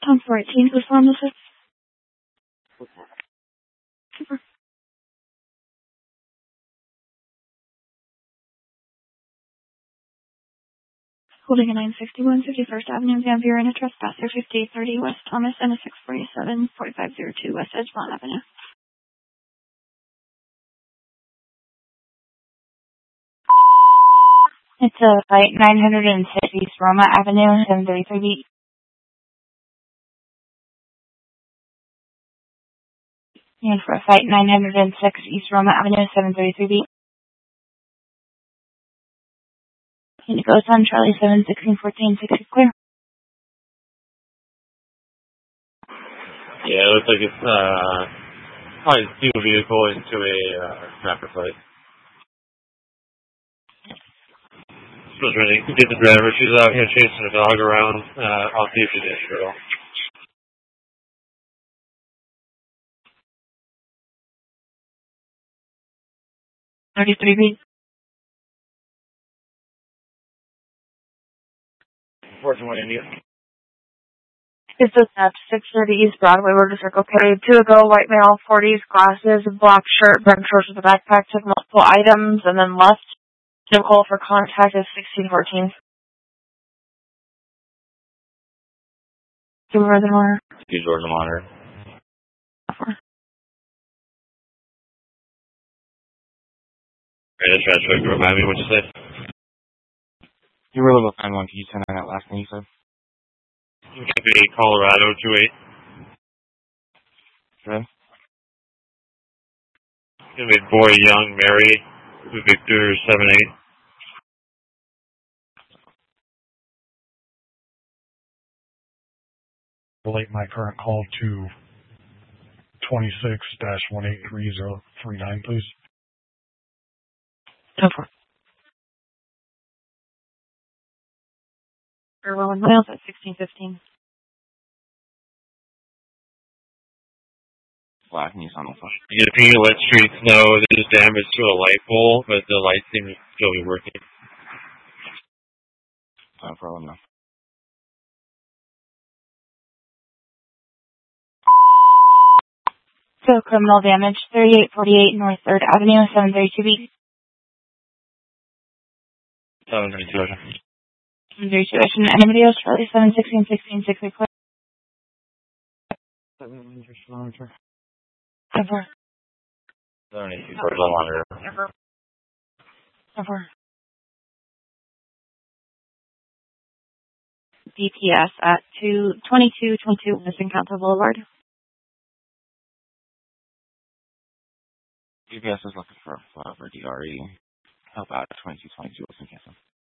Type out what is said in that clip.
Tom 418, who's on this? Super. Holding a 961 51st Avenue, Van Buren, a trespasser, 5830 West Thomas, and a 647 4502 West Edgemont Avenue. It's a fight 906 East Roma Avenue, 733 beat. And for a fight 906 East Roma Avenue, 733 beat. And it goes on Charlie 7, 16, 14, 6 clear. Yeah, it looks like it's probably a steel vehicle into a traffic light. So trying to get the driver. She's out here chasing a dog around. I'll see if she's injured at all. $33. Unfortunately, India. This is at 630 East Broadway, Road to Circle K. 2 ago, white male, 40s, glasses, black shirt, brown shorts with a backpack, took multiple items, and then left. No call for contact is 1614. Supervisor Monitor. Supervisor Monitor. Right, that's right. Remind me what you said. You were level 91. Can you send that last thing you said? Copy Colorado 28. Okay. Gonna be boy young, married, Victor 78. Relate my current call to 26-183039, please. Over. Irwin Wales at 1615. Black Nissan Alpha. Yeah, if you let streets know there's damage to a light pole, but the lights seem to still be working. No problem, no. So criminal damage, 3848 North 3rd Avenue, 732 beat. 732. 732 Ocean. Anybody else? Charlie 7, 16, 16, 6 clear. 7 kilometer. Over. 72 kilometer. Over. DPS at 2222 West Encounter Boulevard. GPS is looking for DRE. Help out at 2222 Wilson Castle.